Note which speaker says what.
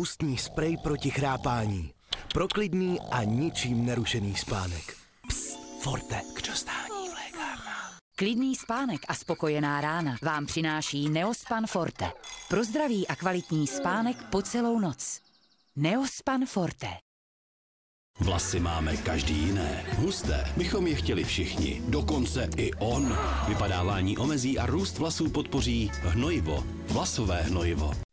Speaker 1: Ústní sprej proti chrápání. Pro klidný a ničím nerušený spánek. Psst, Forte, k dostání v lékárnách.
Speaker 2: Klidný spánek a spokojená rána vám přináší Neospan Forte. Pro zdravý a kvalitní spánek po celou noc. Neospan Forte.
Speaker 3: Vlasy máme každý jiné. Husté bychom je chtěli všichni. Dokonce i on. Vypadávání omezí a růst vlasů podpoří hnojivo. Vlasové hnojivo.